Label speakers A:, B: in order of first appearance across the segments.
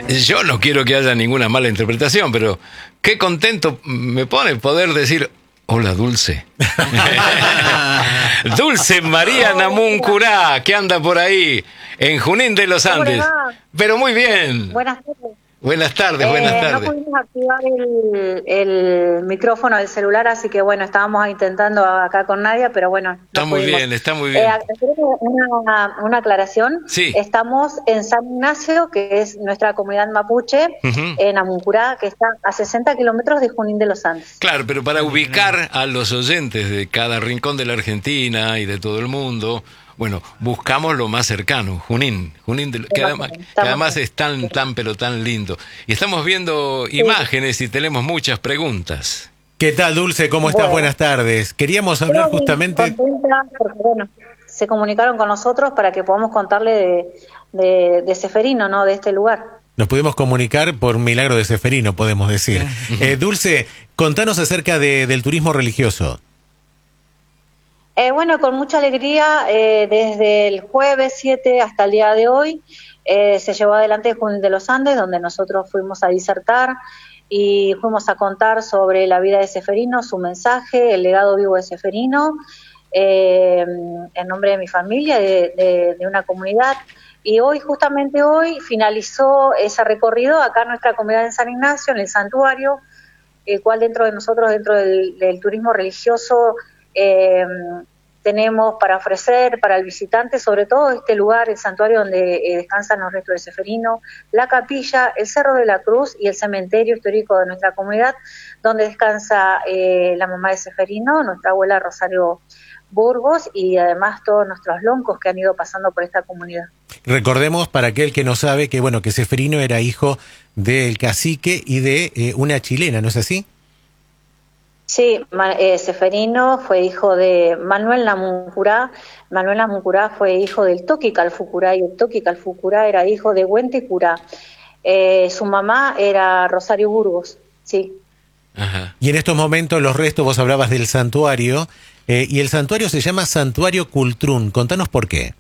A: Yo no quiero que haya ninguna mala interpretación, pero qué contento me pone poder decir: hola, Dulce. Dulce María Namuncurá, que anda por ahí en Junín de los Andes. Pero muy bien.
B: Buenas tardes.
A: Buenas tardes, buenas tardes.
B: No pudimos activar el micrófono del celular, así que bueno, estábamos intentando acá con Nadia, pero bueno.
A: Está muy bien, está muy bien.
B: Una aclaración.
A: Sí.
B: Estamos en San Ignacio, que es nuestra comunidad mapuche, en Namuncurá, que está a 60 kilómetros de Junín de los Andes.
A: Claro, pero para ubicar a los oyentes de cada rincón de la Argentina y de todo el mundo, bueno, buscamos lo más cercano, Junín, que además es tan pero tan lindo. Y estamos viendo imágenes y tenemos muchas preguntas.
C: ¿Qué tal, Dulce? ¿Cómo estás? Buenas tardes. Queríamos hablar justamente...
B: Contenta porque, bueno, se comunicaron con nosotros para que podamos contarle de Ceferino, ¿no? De este lugar.
C: Nos pudimos comunicar por milagro de Ceferino, podemos decir. Dulce, contanos acerca del turismo religioso.
B: Bueno, con mucha alegría, desde el jueves 7 hasta el día de hoy, se llevó adelante Junín de los Andes, donde nosotros fuimos a disertar y fuimos a contar sobre la vida de Ceferino, su mensaje, el legado vivo de Ceferino, en nombre de mi familia, de una comunidad. Y hoy, justamente hoy, finalizó ese recorrido acá en nuestra comunidad en San Ignacio, en el santuario, el cual dentro de nosotros, dentro del turismo religioso, tenemos para ofrecer para el visitante, sobre todo este lugar, el santuario donde descansan los restos de Ceferino, la capilla, el Cerro de la Cruz y el cementerio histórico de nuestra comunidad, donde descansa la mamá de Ceferino, nuestra abuela Rosario Burgos, y además todos nuestros loncos que han ido pasando por esta comunidad.
C: Recordemos, para aquel que no sabe, que bueno, que Ceferino era hijo del cacique y de una chilena, ¿no es así?
B: Sí, Ceferino fue hijo de Manuel Namuncurá. Manuel Namuncurá fue hijo del Toqui Calfucurá, y el Toqui Calfucurá era hijo de Huentecurá. Su mamá era Rosario Burgos, sí.
C: Ajá. Y en estos momentos los restos, vos hablabas del santuario, y el santuario se llama Santuario Cultrún. Contanos por qué.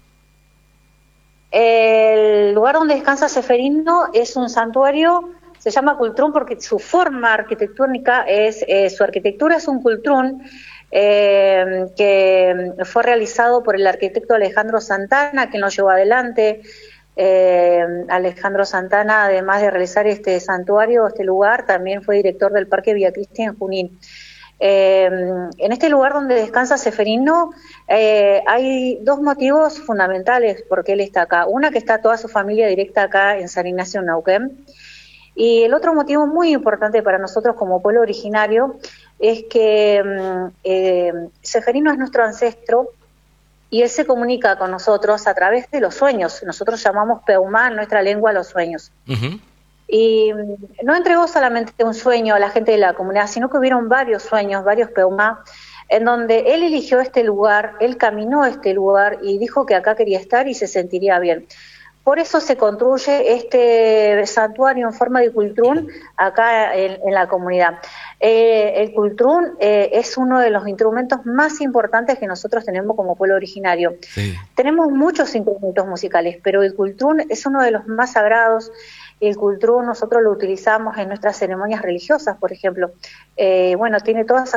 B: El lugar donde descansa Ceferino es un santuario. Se llama Cultrún porque su forma arquitectónica su arquitectura es un cultrún que fue realizado por el arquitecto Alejandro Santana, que lo llevó adelante. Alejandro Santana, además de realizar este santuario, este lugar, también fue director del Parque Villa Cristina en Junín. En este lugar donde descansa Ceferino hay dos motivos fundamentales por qué él está acá. Una, que está toda su familia directa acá en San Ignacio, Neuquén. Y el otro motivo muy importante para nosotros como pueblo originario es que Ceferino es nuestro ancestro y él se comunica con nosotros a través de los sueños. Nosotros llamamos Peumá en nuestra lengua los sueños. Y no entregó solamente un sueño a la gente de la comunidad, sino que hubieron varios sueños, varios Peumá, en donde él eligió este lugar, él caminó este lugar y dijo que acá quería estar y se sentiría bien. Por eso se construye este santuario en forma de cultrún acá en la comunidad. El cultrún es uno de los instrumentos más importantes que nosotros tenemos como pueblo originario. Sí. Tenemos muchos instrumentos musicales, pero el cultrún es uno de los más sagrados. El cultrún nosotros lo utilizamos en nuestras ceremonias religiosas, por ejemplo. Bueno, tiene todas